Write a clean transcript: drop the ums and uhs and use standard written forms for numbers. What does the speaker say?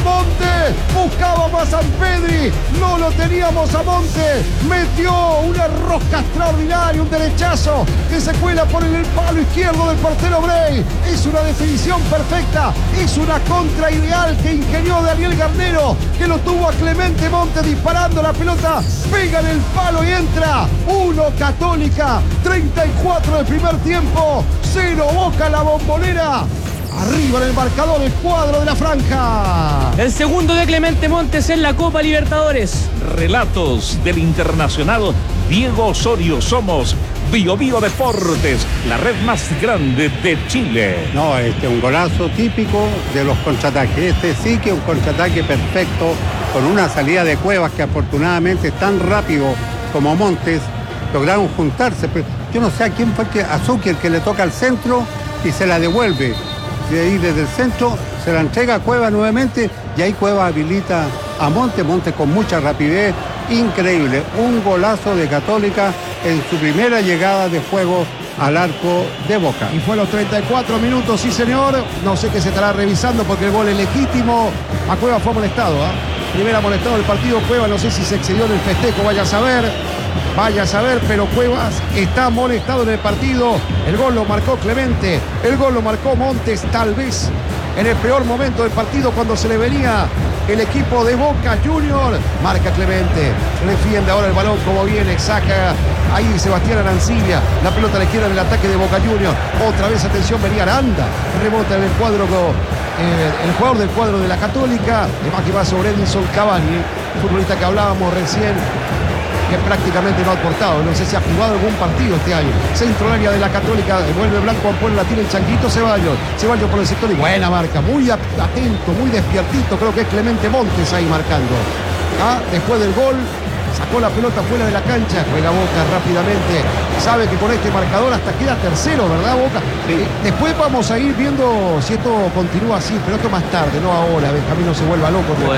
Montes, buscaba más a Pedri, no lo teníamos a Montes, metió una rosca extraordinaria, un derechazo que se cuela por el palo izquierdo del portero Brey. Es una definición perfecta, es una contra ideal que ingenió Daniel Garnero, que lo tuvo a Clemente Montes disparando la pelota, pega en el palo y entra. 1 Católica, 34 del primer tiempo, 0 Boca en la Bombonera. Arriba en el marcador el cuadro de la franja. El segundo de Clemente Montes en la Copa Libertadores. Relatos del internacional Diego Osorio. Somos Bio Bio Deportes, la red más grande de Chile. No, un golazo típico de los contraataques. Sí que un contraataque perfecto, con una salida de Cuevas que afortunadamente es tan rápido como Montes, lograron juntarse. Pero yo no sé a quién fue a Zucker que le toca al centro y se la devuelve. De ahí desde el centro se la entrega a Cueva nuevamente y ahí Cueva habilita a Montes con mucha rapidez, increíble, un golazo de Católica en su primera llegada de juego al arco de Boca. Y fue a los 34 minutos, sí señor, no sé qué se estará revisando porque el gol es legítimo. A Cueva fue amonestado, Primera amonestado del partido Cueva, no sé si se excedió en el festejo, vaya a saber, pero Cuevas está amonestado en el partido. El gol lo marcó Clemente, el gol lo marcó Montes, tal vez en el peor momento del partido cuando se le venía el equipo de Boca Junior. Marca Clemente, defiende ahora el balón como viene, saca ahí Sebastián Arancibia, la pelota a la izquierda en el ataque de Boca Junior. Otra vez, atención, venía Aranda, rebota en el cuadro el jugador del cuadro de la Católica, además que va sobre Edinson Cavani, futbolista que hablábamos recién, que prácticamente no ha aportado, no sé si ha jugado algún partido este año. Centro al área de la Católica, vuelve Blanco, pone la tira el Changuito Ceballos por el sector y buena marca, muy atento, muy despiertito, creo que es Clemente Montes ahí marcando. Después del gol, sacó la pelota fuera de la cancha, juega Boca rápidamente, sabe que con este marcador hasta queda tercero, ¿verdad Boca? Sí. Después vamos a ir viendo si esto continúa así, pero esto más tarde, no ahora, Benjamín no se vuelva loco.